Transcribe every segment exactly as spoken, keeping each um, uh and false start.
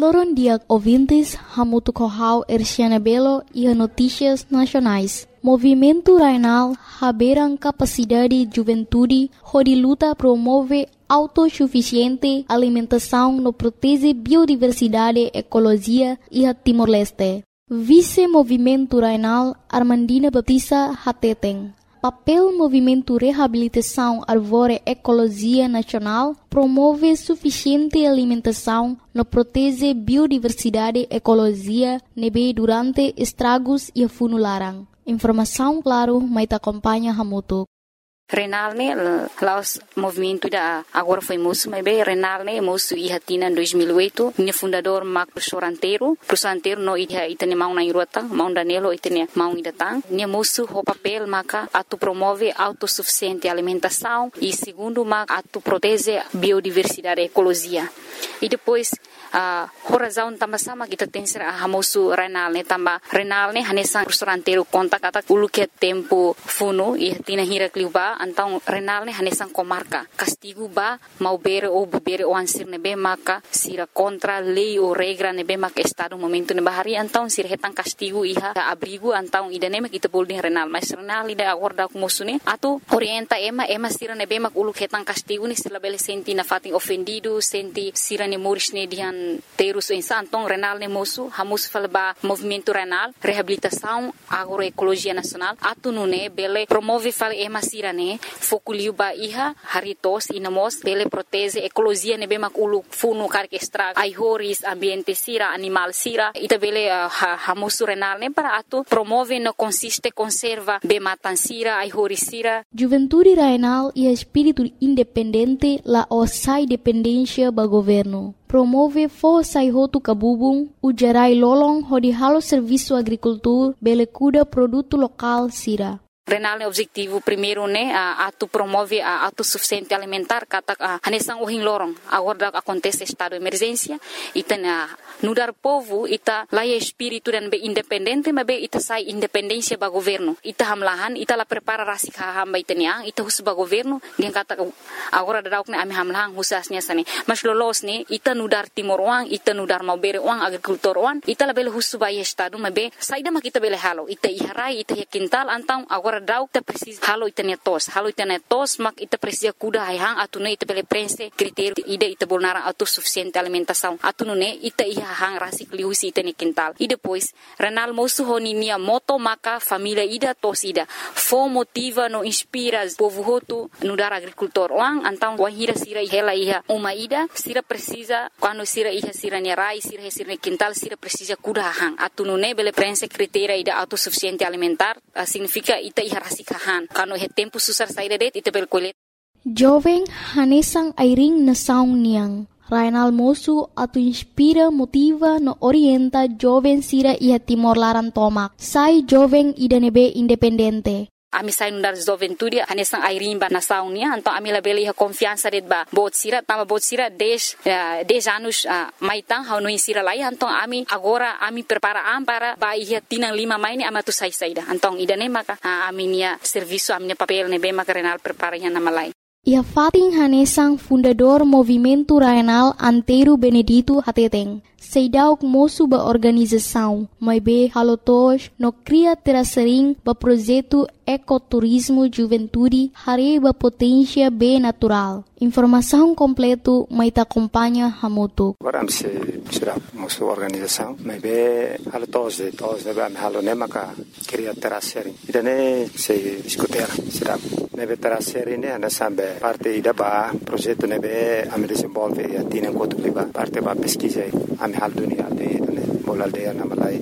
Loron dia ouvintes, hamutu kohau Erciana Belo e a notícias nacionais. Movimento Rainal haberam capacidade juventude, onde luta promove autossuficiente alimentação no protege biodiversidade, ecologia e a Timor-Leste. Vice-Movimento Rainal Armandina Batista Hateteng. Papel Movimento Reabilitação Arvore Ecologia Nacional promove suficiente alimentação no protege biodiversidade, ecologia, nebe durante estragos e funularan. Informação, claro, mas acompanha Hamutu. Renal ne laos movimento da agora foi moço, mas bem Renal ne moço e hatina em dois mil e oito, ne fundador Marco Soranteiro, Soranteiro no ia itane mau na irota, mau danelo itane mau idatang, ne moço o papel maca atu promove autossuficiente alimentação e segundo maca atu protege biodiversidade e ecologia. E depois a uh, razão também sama kita tem ser a moço Renal ne também Renal ne hanesan Soranteiro conta kata ulu que tempo funo e hatina hira kliuba então Renal ne hanesan comarca castigo ba mau bere ou bere o ansir nebe maka sira contra lei ou regra nebe maka estado momento ne bahari então sira hetan castigo iha abrigo então idane mak kita boleh Renal mas Renal ida acorda com moço ne atu orienta ema ema sira nebe mak ulu hetan castigo ni sila bele senti na fatin ofendido senti sira ne moris ne dian terus insan então Renal ne moço hamus falba movimento Renal reabilitação agroecologia nacional atu nune bele promove fal ema sira ne fokuliu ba iha haritos inamos bele protege ecologia ne bemak ulu funu karke extra ai horis ambiente sira animal sira ita bele uh, ha, hamusu Renal ne para atu promove no consiste conserva be matan sira ai horis sira. Juventude Rainal e espírito independente la osai dependência ba governo. Promove força e roto cabubung, o gerai lolong hodi halo serviço agricultura bele cuida produto local sira. Renal ne objetivo primeiro ne uh, atu promove a uh, autossuficiente alimentar kata uh, hanesang uhin lorong agora acontece estado de emergência ita na nudar povo ita laia espírito dan be independente mas be ita sai independência ba governo ita hamlahan ita la prepara rasik hamba ita niang ita hus ba governo dia kata agora dauk ne ami hamlahan husasnya sane mas lolos ne ita nudar timor wang ita nudar mau bere wang agricultor wang ita la bele hus ba estado mas be sai da makita bele halo ita iharai ita ya quintal antang agora dauk ta precisa halo ita ne tos halo ita ne tos mak ita precisa kuda hai hang atu ne ita bele prense critério ida ita bolnara autossuficiente alimentação atu ne ita iha hang rasik liusi ita ne quintal e depois Renal moço honi nia moto maka família ida tos ida fo motiva no inspira povo hotu no dar agricultor wang antang wahira sira hela iha uma ida sira precisa quando sira iha sira ne rai sira sira ne quintal sira precisa kuda hang atu ne bele prense critério ida autossuficiente alimentar uh, significa ita iha rasikahan kano he tempo susar saída det ita bel kolet jovem hanesang airing na saung niang Rainal moço atu inspira motiva no orienta jovem sira ia Timor Laran tomak sai jovem idanebe independente. Ami sai nundar juventude hanesang airing ba nasaung nia então ami la bele iha confiança det ba bot sira tama bot sira dez uh, dez anos uh, maitang hau no sira lai então ami agora ami prepara am para ba iha tinang lima mai ni amatu sai saida então idane maka uh, ami nia serviço ami papel ne be maka Renal prepara nya nama lai. Ia Fatin Hanesang fundador Movimento Rainal Antero Benedito Hateteng. Seidauk moço ba organização, mas be halotos no cria terasering ba projeto ecoturismo juventude hare ba potência be natural. Informação completo mas ta acompanha Hamutu. Agora se será moço organização, mas be halotos de todos de am halone maka cria terasering. Idane se discutir será nebe terasering ne ana sambe parte ida ba projeto nebe am desenvolve e atina enquanto liba parte ba pesquisa am hal dunia de bola aldeia na Malai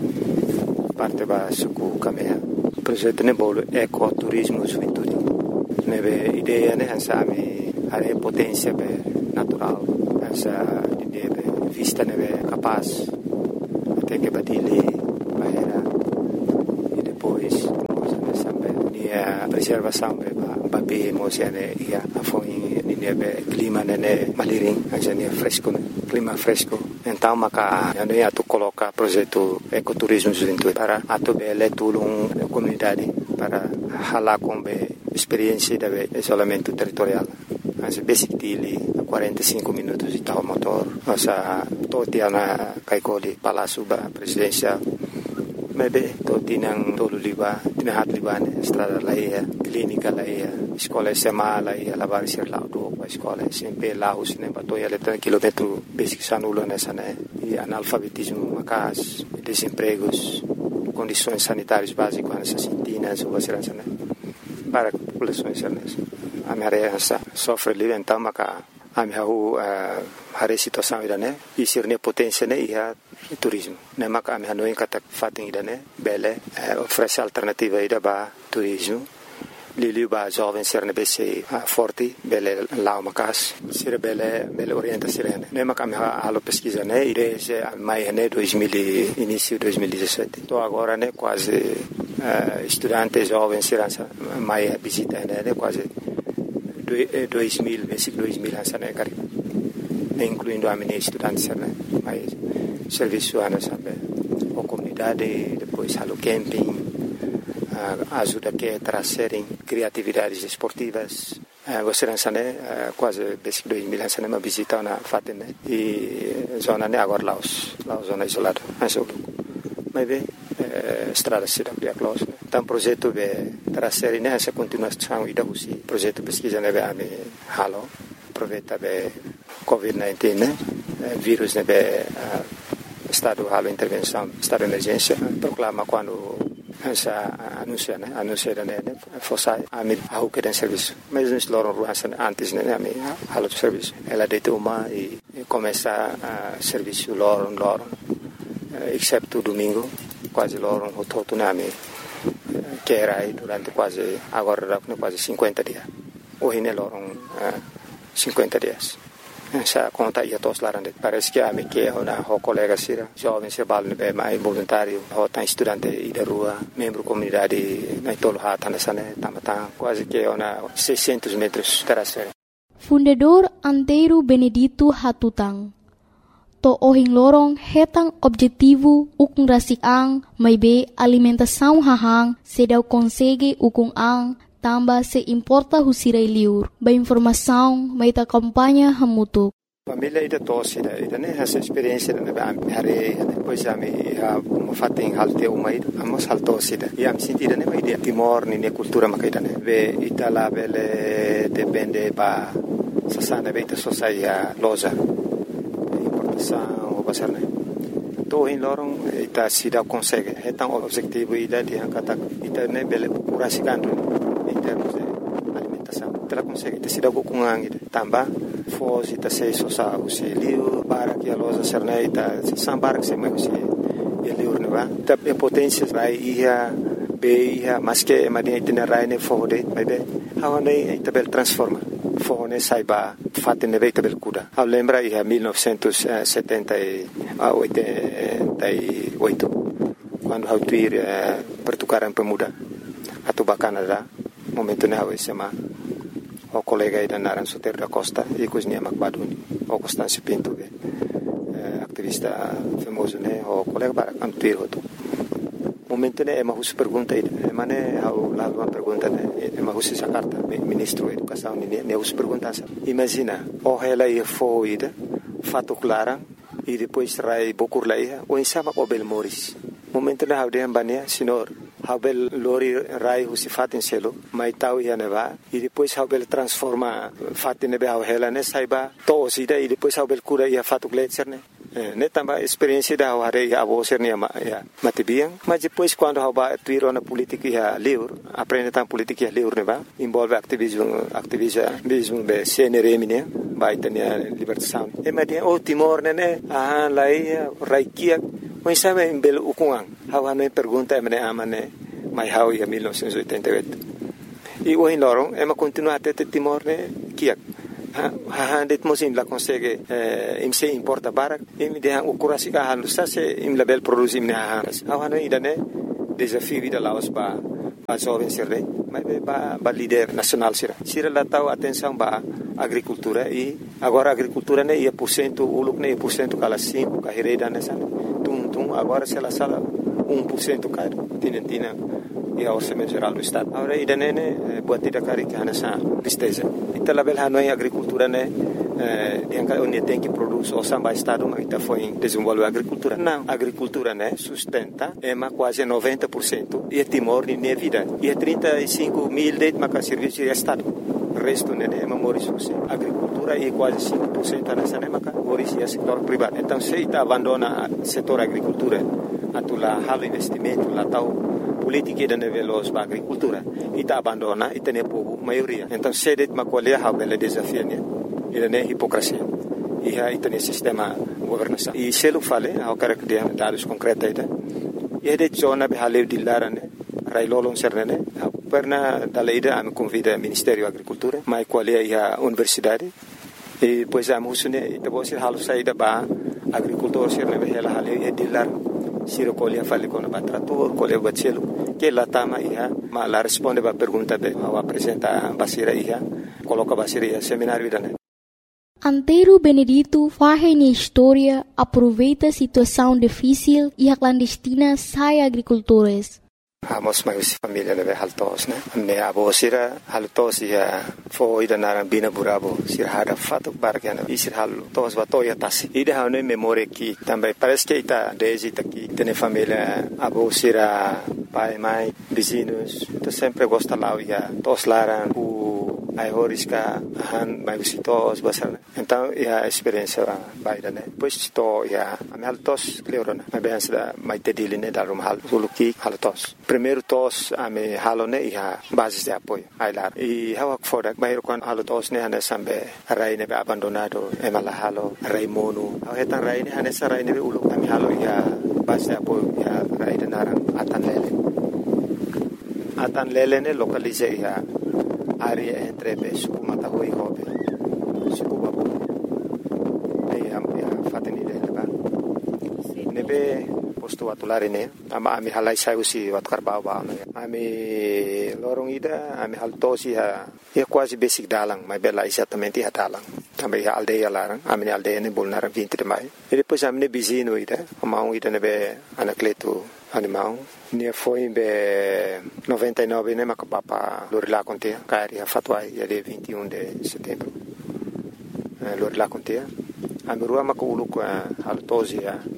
parte ba suku kamea projeto ne bolo ecoturismo juventude nebe ideia ne ansami are potência be natural essa ideia be vista nebe capaz até que batile bahera e depois moça ne sambe nia preservação be ba be moça ne ia afoi nia be clima ne maliring asa nia fresco clima fresco então maka ando ia tu coloca projeto ecoturismo juventude para atu bele tulung comunidade para hala com be experiência de isolamento territorial Anzi, basic tili, quarenta e cinco minutos de tal motor. Nossa, todo dia na Kaikoli, Palácio da Presidência. Maybe, todo tinang tolo liba, tinahat liba, estrada laia, clínica laia, escola S M A laia, lavar ser lá do a escola, sempre lá os nem batoia letra quilômetro basic sanulo nessa né, e analfabetismo, macas, desempregos, condições sanitárias básicas nessa sintinas, ou assim, né, para a população nessa. A minha área sofre livre então, maca a minha rua a situação ida né, e ser ne potência né, e a turismo. Ne maca a minha noite kata fating ida né, bele oferece alternativa ida ba turismo. Lili ba jovem ser ne bese forte bele lá uma casa, ser bele bele orienta sirene. Ne maca a minha alo pesquisa né, ide se mai né dois mil início dois mil e dezessete. Tô agora né quase uh, estudante jovem ser mai visita né quase dois mil, basic dois mil essa né cari, incluindo a minha estudante né, mas serviço ana sabe, a comunidade depois halo camping, uh, ajuda que trazerem criatividades esportivas, uh, você não sabe uh, quase basic dois mil essa né uma visita na fatem né e zona né agora Laos, Laos zona isolada, mas o mas bem estrada cidade de Aclaus. Então projeto de trazer nessa continuação e da usi projeto pesquisa né be halo aproveita be covid dezenove né vírus né be estado halo intervenção estado de emergência proclama quando essa anuncia né anuncia né fosse a mim a que tem serviço mas nós loram ruas antes né a mim halo serviço ela de uma e começa a serviço loram loram exceto domingo quase loram o todo nome que era aí durante quase agora quase cinquenta dias hoje ne loram cinquenta dias essa conta ia todos lá parece que a me que na o colega sira jovem se balne be mais voluntário o tá estudante e da rua membro comunidade na tolo hata nessa né tamata quase que ona seiscentos metros terastre. Fundador Antero Benedito Hatutang to ohing lorong hetang objetivo ukung rasik ang may be alimentação hahang sedaw konsege ukung ang tamba se importa husiray liur ba informação may ta kampanya hamutuk. Família ida tosse ida ida né essa experiência na ba hare depois a me a fating halte uma ida amos haltosse ida e am sentida né ida timor ni ne cultura makaida né ve itala bele depende ba sasana beita sociedade loja o basar né to in lorong ita sida consegue hetang objetivo ida di angkata ita ne bele kurasikan em termos de alimentação ela consegue ita sida kukungang ida tamba fos ita sei sosa usi liu para que a loja serna ita sambar que se mai usi liu ne ba ta potência vai ia be ia mas que madia ita rai ne fode mai be hawane ita bel transforma fone saiba fatte ne veita bel kuda a lembra ia mil novecentos e setenta e oito quando hau tuir pertukaran pemuda atau Canada momento ne hau sema o colega ida naran Soter da Costa e cosnia Macbaduni o Constâncio Pinto activista famoso ne o colega para antuir hoto momento ne ema hus pergunta ida ema ne hau la uma pergunta ne ema hus essa carta ministro da educação ne ne hus pergunta imagina o ela ia foi ida fato clara e depois rai bokur laia o insama o bel moris momento ne hau de ambania senhor hau bel lori rai hus fatin selo mai tau ia neva e depois hau bel transforma fatin ne hau ela ne saiba to sida e depois hau bel cura ia fato gletser ne ne tamba experiência da hare a você ne ya matibiang mas depois quando hau ba tuiro na política ia livre aprende tam política ia livre ne ba envolve ativismo ativismo be C N R M ne ba itania libertação e madia o Timor ne ne ah lai raikia mas sabe em belo ukuang hau ane pergunta me amane mai hau ia mil novecentos e oitenta e oito e o in lorong ema continua até Timor ne kiak ha det mosin la consegue im se importa barak im de han ukurasi ka han sa se im label produce im ne ha awana idane desafio da laos ba a jovem serre mas ba ba líder nacional sira sira la tau atenção ba agricultura e agora agricultura ne ia por cento uluk ne por cento kala cinco ka hereda nessa tum tum agora se la sala um por cento cara tinentina e ao orçamento geral do Estado. Agora, ida nene, buat tidak kari que hanasa tristeza. Ita label hanoi agricultura né, yang onde tem que produzir o samba Estado, mas ita foi desenvolver agricultura. Não, agricultura né, sustenta, é mas quase noventa por cento e é Timor de minha vida. E é trinta e cinco mil de mas serviço de Estado. O resto né, é memória agricultura e quase cinco por cento nessa né, mas é setor privado. Então, se ita abandona o setor agricultura, atula halo investimento, lá tal política da nível da agricultura, ita abandona, ita ne povo maioria. Então, se det macolher há bela desafio né, ita ne hipocrisia, e há ita ne sistema governação. E se eu falei, há o cara que tem dados concretos ita, e det zona be haleu di lara né, railolong serne, perna dalaida am convida Ministério da Agricultura, mai qualia ia universidade, e pois a musune ita bosir halu saída ba agricultor serne be hela haleu e di lar siro colia fale con o trator, colia bacelo, que lá tama ia, mas lá responde a pergunta be, ao apresenta basira ia, coloca basira ia seminário da né. Antero Benedito faz na história, aproveita a situação difícil e a clandestina sai agricultores. Amos mais família leve haltos né, me abo sira haltos ia foi da naran bina burabo sira hada fato bargana e sira haltos bato ia tasi ida hane memória que também parece que ita desde aqui tem família abo sira pai mãe vizinhos to sempre gosta lá ia tos laran o ai horiska han mai visitos basar então ia experiência baida né depois to ia am haltos cleorona mas bem da mai tedile né da rum hal suluki haltos primeiro tos ame halone ia basis de apoio ai lá e hawa foda mai kon haltos ne hane sambe rai ne abandonado e mala halo rai mono au hetan rai ne hane sa rai ne ulu ame halo ia basis de apoio ia rai de naran atan lele atan lele ne localize ia área entre suku matahui hobe suku babu e am ya fateni de leba nebe posto atulare ne ama ami halai sai usi wat karbau ba no ami lorong ida ami haltosi ha ya quase basic dalang mai bela exatamente ha dalang também ha aldeia larang ami aldeia ne bolnar vinte de mai e depois ami ne bizino ida ama ida nebe anacleto animal ne foi be noventa e nove né mas papa lorila contea cari a fatwa ia de vinte e um de setembro lorila contea a mirua ma ulu com haltosi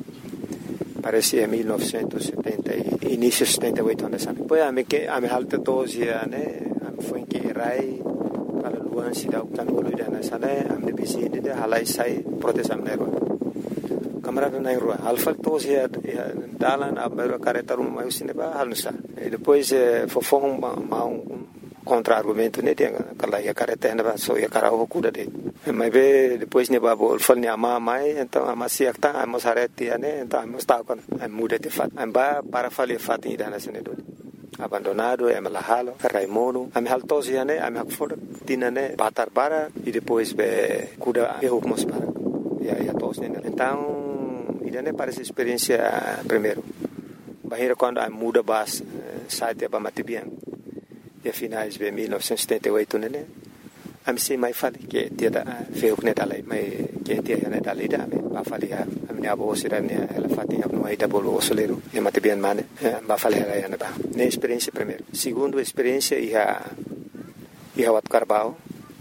parece em mil novecentos e setenta início de setenta e oito anos depois a me que a me haltosi né foi que rai para luan sida utan ulu ida na sana a me bizinde de halai sai protestam nero camarada na rua alfa tos ya dalan abero careta rum mais cineba halnusa e depois fofong ma um contra argumento né tem aquela ya careta na so ya cara o cuda de mas be depois ne babo fal ne ama mai então ama siakta ama sareti né então ama sta con muda de fat amba para fali fat ida na sene do abandonado é malahalo raimono am haltos ya né am hakfor tinane batar bara e depois be cuda erro mos para ya ya tos né então ida ne parece experiência primeiro bahira quando a muda bas site ba matibian e finais de mil novecentos e setenta e oito né am se mai fali que dia da feu ne dalai mai que dia ne dalai da ba fali a minha avó sira ne ela fatinha no aí da bolo solero e matibian mane ba fali ela ya ne ba ne experiência primeiro segundo experiência ia ia wat carbao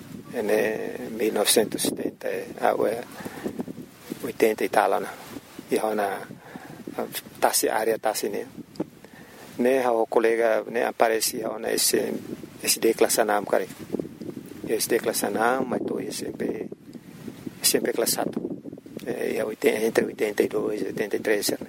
ne mil novecentos e setenta a oitenta e tal né e hona tasi área tasi né né o colega né aparecia ona esse esse declassanam cara esse declassanam mas tô sempre sempre classado é entre oitenta e dois e oitenta e três né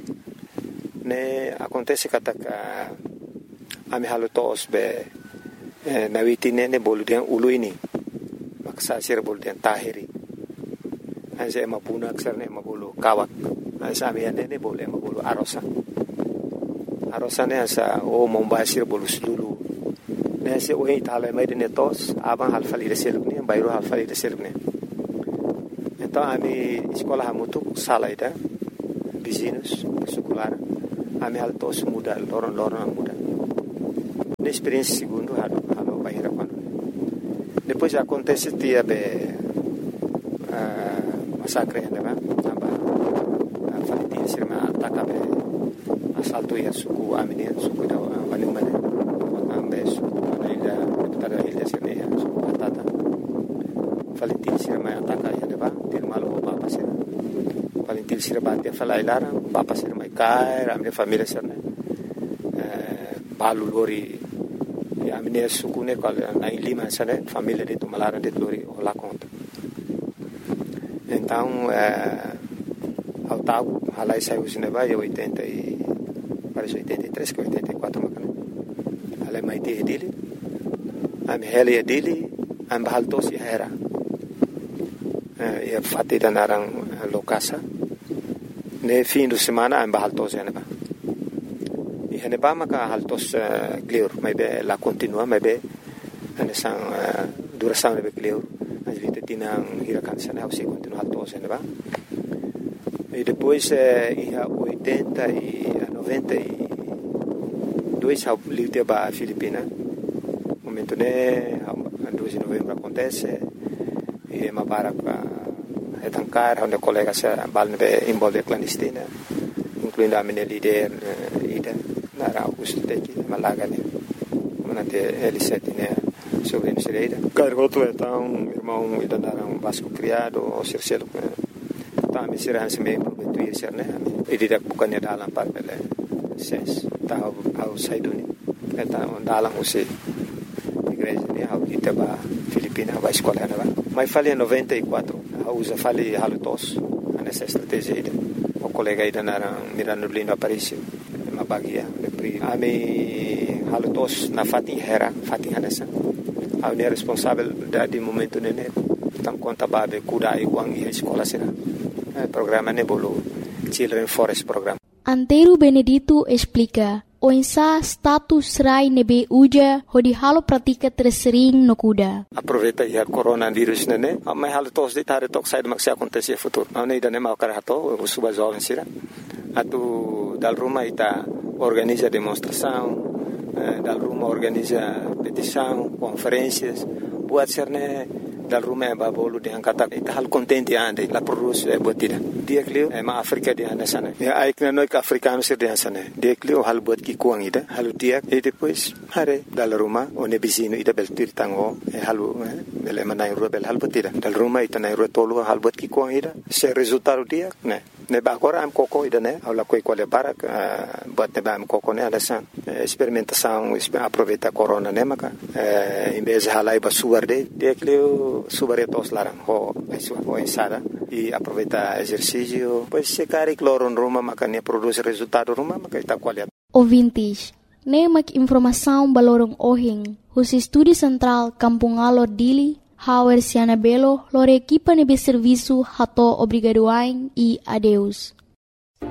né acontece que a a me halotos be na vitine ne boludian uluini maksa sir boludian tahiri asa mapuna aksarne mabulu kawak asa miane ne boleh mabulu arosa arosa ne asa o mombasir bolu sulu ne se o itala mai de netos aban halfali de selukne bayro halfali de selukne então ami escola hamutu salaida vizinhos secular ami altos muda loron loron muda ne experiência segundo halo halo bayra quando depois acontece dia be massacre né aba a falitia sirma ataka be assalto ya suku amine suku da nenhuma, né? Um beijo. Na ilha, deputada da ilha, Serneia, Batata. Valentim sira mai ataka ia leva, ter malu bapa sira. Valentim sira batia fala ilara, bapa sira mai kai, ramne família sira, né? Balu lori, a minha sucune qual na Lima, né? Família de Tumalara de lori lá conta. Então, ao tal, ela saiu de Neva em oitenta e parece oitenta e três, que oitenta e quatro, macana. Ela é mais de dele, a minha é dele, a minha altos e era. E a fatida narang lokasa. Ne fim de semana a minha altos e Neva. E Neva maka altos clear, mas be lá continua, mas be anesang duração nebe clear. Mas vita tinang hirakan sana, o se continua altos e Neva. E depois, em oitenta e noventa e dois, eu livre para a Filipina. No momento, né, dois de novembro acontece, e uma para a etancar, onde colegas se envolvem clandestina, incluindo a minha líder, Ida, na Augusto Teki, Malaga, né, onde ele se tinha sobre a Ida. Cargoto, então, irmão, Ida, um Vasco criado, o Circelo, Tami sirahan sa may probetuir sir na ididak bukannya dalam par pele ses tahu outside ni kata dalam usi igreja ni hau kita ba Filipina ba escola na ba mai fali noventa e quatro usa fali halutos nessa estratégia ida o colega ida na Mirano Lino Aparicio ma bagia le pri ami halutos na fati hera fati hanesa au ne responsável da di momento nene tam conta babe kuda i wang i escola sira programa Nebolo Children Forest Program. Antero Benedito explica o insa status rai nebe uja hodi halo pratika tersering no kuda. Aproveita ia coronavírus nene, mai halo tos de tare tok sai maksi acontecer futuro. Não ida nem mau karato, o suba jovem sira. Atu dal Roma ita organiza demonstração, dal Roma organiza petição, conferências, buat serne dal Roma ba bolu de angkata ita hal contente ande la produce e botida dia klio e ma Afrika di anda sana ya ai kna noi ka africano sir di sana dia klio hal bot ki kuang ida hal dia e depois hare dal Roma one bisino ida bel tirtango e halu bele manai ro bel hal botida dal Roma ita nai ro tolu hal bot ki kuang ida se resultado dia ne ne ba agora am coco ida ne ala coi quale para bot ne ba am coco ne ala san experimentação aproveita corona ne maka em vez halai ba suarde dia klio subaretos larang ho ho ensada e aproveita exercício pois se cari cloro em Roma makanya produz resultado Roma maka ita qualidade. Ouvintes, nemak informação balorong ohing hus estúdio central Kampung Alor Dili Hauer Siana Belo lore equipa nebe serviço hato obrigadoain e adeus.